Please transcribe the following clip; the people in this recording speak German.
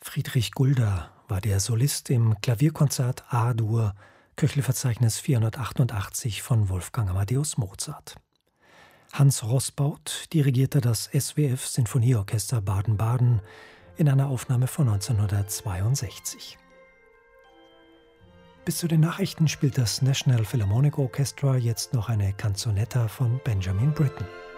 Friedrich Gulda war der Solist im Klavierkonzert A-Dur, Köchelverzeichnis 488 von Wolfgang Amadeus Mozart. Hans Roßbaut dirigierte das SWF Sinfonieorchester Baden-Baden in einer Aufnahme von 1962. Bis zu den Nachrichten spielt das National Philharmonic Orchestra jetzt noch eine Canzonetta von Benjamin Britten.